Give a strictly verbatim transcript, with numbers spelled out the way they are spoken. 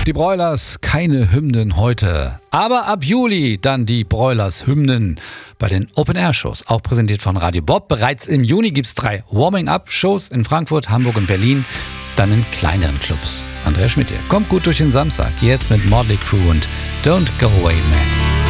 Die Broilers, keine Hymnen heute. Aber ab Juli dann die Broilers-Hymnen bei den Open-Air-Shows. Auch präsentiert von Radio Bob. Bereits im Juni gibt es drei Warming-Up-Shows in Frankfurt, Hamburg und Berlin. Dann in kleineren Clubs. Andreas Schmidt hier. Kommt gut durch den Samstag. Jetzt mit Motley Crue und Don't Go Away Man.